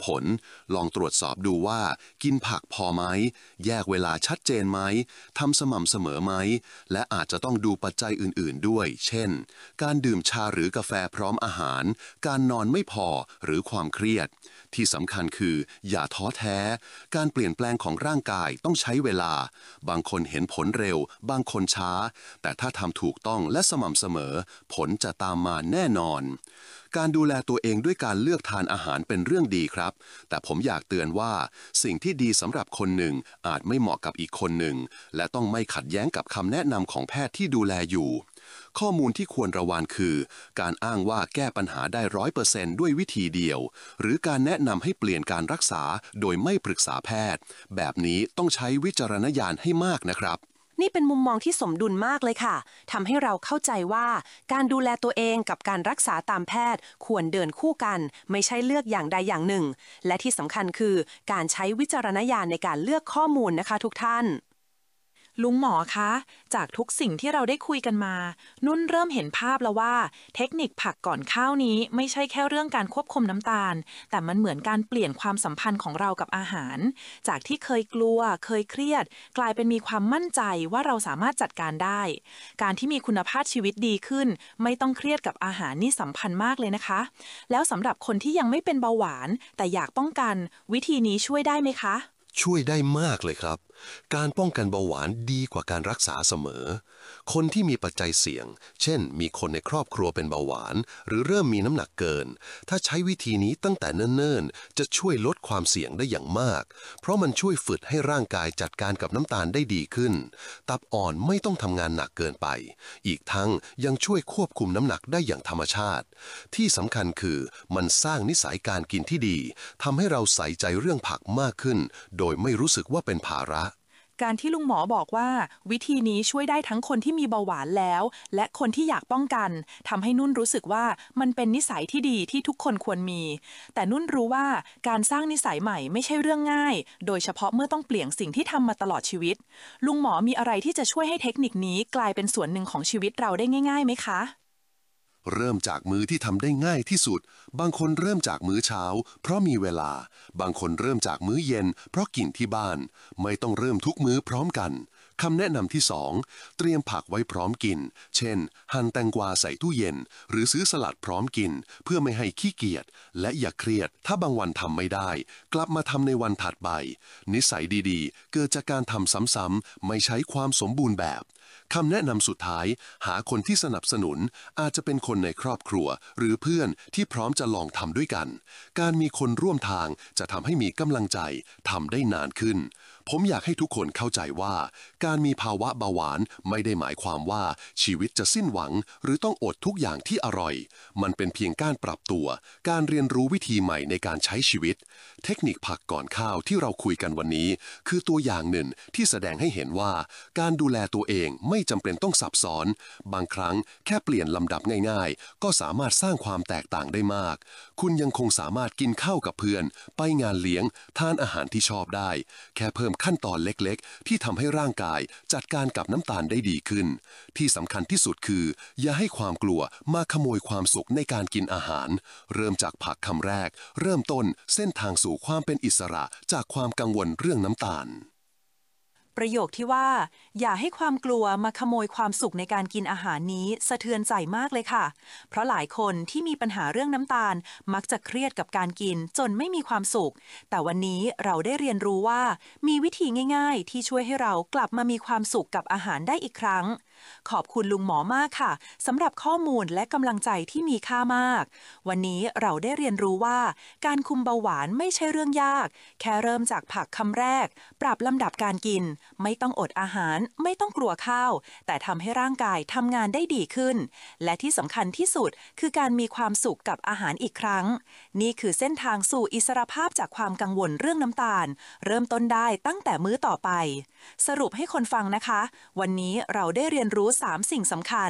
ผลลองตรวจสอบดูว่ากินผักพอไหมแยกเวลาชัดเจนไหมทำสม่ำเสมอไหมและอาจจะต้องดูปัจจัยอื่นๆด้วยเช่นการดื่มชาหรือกาแฟพร้อมอาหารการนอนไม่พอหรือความเครียดที่สำคัญคืออย่าท้อแท้การเปลี่ยนแปลงของร่างกายต้องใช้เวลาบางคนเห็นผลเร็วบางคนช้าแต่ถ้าทำถูกต้องและสม่ำเสมอผลจะตามมาแน่นอนการดูแลตัวเองด้วยการเลือกทานอาหารเป็นเรื่องดีครับแต่ผมอยากเตือนว่าสิ่งที่ดีสำหรับคนหนึ่งอาจไม่เหมาะกับอีกคนหนึ่งและต้องไม่ขัดแย้งกับคำแนะนำของแพทย์ที่ดูแลอยู่ข้อมูลที่ควรระวังคือการอ้างว่าแก้ปัญหาได้100%ด้วยวิธีเดียวหรือการแนะนำให้เปลี่ยนการรักษาโดยไม่ปรึกษาแพทย์แบบนี้ต้องใช้วิจารณญาณให้มากนะครับนี่เป็นมุมมองที่สมดุลมากเลยค่ะทำให้เราเข้าใจว่าการดูแลตัวเองกับการรักษาตามแพทย์ควรเดินคู่กันไม่ใช่เลือกอย่างใดอย่างหนึ่งและที่สำคัญคือการใช้วิจารณญาณในการเลือกข้อมูลนะคะทุกท่านลุงหมอคะจากทุกสิ่งที่เราได้คุยกันมานุ่นเริ่มเห็นภาพแล้วว่าเทคนิคผักก่อนข้าวนี้ไม่ใช่แค่เรื่องการควบคุมน้ำตาลแต่มันเหมือนการเปลี่ยนความสัมพันธ์ของเรากับอาหารจากที่เคยกลัวเคยเครียดกลายเป็นมีความมั่นใจว่าเราสามารถจัดการได้การที่มีคุณภาพชีวิตดีขึ้นไม่ต้องเครียดกับอาหารนี่สำคัญมากเลยนะคะแล้วสำหรับคนที่ยังไม่เป็นเบาหวานแต่อยากป้องกันวิธีนี้ช่วยได้ไหมคะช่วยได้มากเลยครับการป้องกันเบาหวานดีกว่าการรักษาเสมอคนที่มีปัจจัยเสี่ยงเช่นมีคนในครอบครัวเป็นเบาหวานหรือเริ่มมีน้ำหนักเกินถ้าใช้วิธีนี้ตั้งแต่เนิ่นๆจะช่วยลดความเสี่ยงได้อย่างมากเพราะมันช่วยฝึกให้ร่างกายจัดการกับน้ำตาลได้ดีขึ้นตับอ่อนไม่ต้องทำงานหนักเกินไปอีกทั้งยังช่วยควบคุมน้ำหนักได้อย่างธรรมชาติที่สำคัญคือมันสร้างนิสัยการกินที่ดีทำให้เราใส่ใจเรื่องผักมากขึ้นโดยไม่รู้สึกว่าเป็นภาระการที่ลุงหมอบอกว่าวิธีนี้ช่วยได้ทั้งคนที่มีเบาหวานแล้วและคนที่อยากป้องกันทำให้นุ่นรู้สึกว่ามันเป็นนิสัยที่ดีที่ทุกคนควรมีแต่นุ่นรู้ว่าการสร้างนิสัยใหม่ไม่ใช่เรื่องง่ายโดยเฉพาะเมื่อต้องเปลี่ยนสิ่งที่ทำมาตลอดชีวิตลุงหมอมีอะไรที่จะช่วยให้เทคนิคนี้กลายเป็นส่วนหนึ่งของชีวิตเราได้ง่ายๆไหมคะเริ่มจากมื้อที่ทำได้ง่ายที่สุดบางคนเริ่มจากมื้อเช้าเพราะมีเวลาบางคนเริ่มจากมื้อเย็นเพราะกินที่บ้านไม่ต้องเริ่มทุกมื้อพร้อมกันคำแนะนำที่2เตรียมผักไว้พร้อมกินเช่นหั่นแตงกวาใส่ตู้เย็นหรือซื้อสลัดพร้อมกินเพื่อไม่ให้ขี้เกียจและอย่าเครียดถ้าบางวันทำไม่ได้กลับมาทำในวันถัดไปนิสัยดีๆเกิดจากการทำซ้ำๆไม่ใช้ความสมบูรณ์แบบคำแนะนำสุดท้ายหาคนที่สนับสนุนอาจจะเป็นคนในครอบครัวหรือเพื่อนที่พร้อมจะลองทำด้วยกันการมีคนร่วมทางจะทำให้มีกำลังใจทำได้นานขึ้นผมอยากให้ทุกคนเข้าใจว่าการมีภาวะเบาหวานไม่ได้หมายความว่าชีวิตจะสิ้นหวังหรือต้องอดทุกอย่างที่อร่อยมันเป็นเพียงการปรับตัวการเรียนรู้วิธีใหม่ในการใช้ชีวิตเทคนิคผักก่อนข้าวที่เราคุยกันวันนี้คือตัวอย่างหนึ่งที่แสดงให้เห็นว่าการดูแลตัวเองไม่จำเป็นต้องซับซ้อนบางครั้งแค่เปลี่ยนลำดับง่ายๆก็สามารถสร้างความแตกต่างได้มากคุณยังคงสามารถกินข้าวกับเพื่อนไปงานเลี้ยงทานอาหารที่ชอบได้แค่เพิ่มขั้นตอนเล็กๆที่ทำให้ร่างกายจัดการกับน้ำตาลได้ดีขึ้นที่สำคัญที่สุดคืออย่าให้ความกลัวมาขโมยความสุขในการกินอาหารเริ่มจากผักคำแรกเริ่มต้นเส้นทางสู่ความเป็นอิสระจากความกังวลเรื่องน้ำตาลประโยคที่ว่าอย่าให้ความกลัวมาขโมยความสุขในการกินอาหารนี้สะเทือนใจมากเลยค่ะเพราะหลายคนที่มีปัญหาเรื่องน้ำตาลมักจะเครียดกับการกินจนไม่มีความสุขแต่วันนี้เราได้เรียนรู้ว่ามีวิธีง่ายๆที่ช่วยให้เรากลับมามีความสุขกับอาหารได้อีกครั้งขอบคุณลุงหมอมากค่ะสำหรับข้อมูลและกำลังใจที่มีค่ามากวันนี้เราได้เรียนรู้ว่าการคุมเบาหวานไม่ใช่เรื่องยากแค่เริ่มจากผักคำแรกปรับลำดับการกินไม่ต้องอดอาหารไม่ต้องกลัวข้าวแต่ทำให้ร่างกายทำงานได้ดีขึ้นและที่สำคัญที่สุดคือการมีความสุขกับอาหารอีกครั้งนี่คือเส้นทางสู่อิสรภาพจากความกังวลเรื่องน้ำตาลเริ่มต้นได้ตั้งแต่มื้อต่อไปสรุปให้คนฟังนะคะวันนี้เราได้เรียนรู้3สิ่งสำคัญ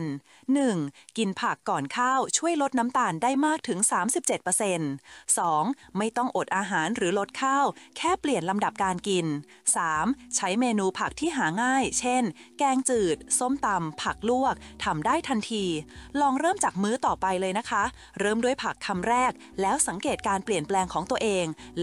1. กินผักก่อนข้าวช่วยลดน้ำตาลได้มากถึง 37% 2. ไม่ต้องอดอาหารหรือลดข้าวแค่เปลี่ยนลำดับการกิน 3. ใช้เมนูผักที่หาง่ายเช่นแกงจืดส้มตำผักลวกทำได้ทันทีลองเริ่มจากมื้อต่อไปเลยนะคะเริ่มด้วยผักคำแรกแล้วสังเกตการเปลี่ยนแปลงของตัวเอง